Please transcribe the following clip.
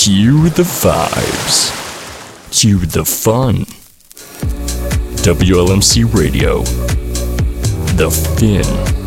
Cue the vibes. Cue the fun. WLMC Radio. The Fin.